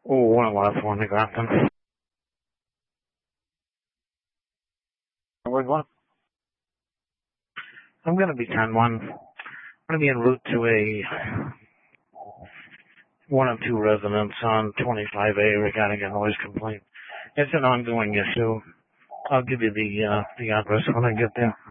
Oh, one last one, Grafton. Where's one? I'm going to be 10-1. I'm going to be en route to a 102 residence on 25A regarding a noise complaint. It's an ongoing issue. I'll give you the address when I get there.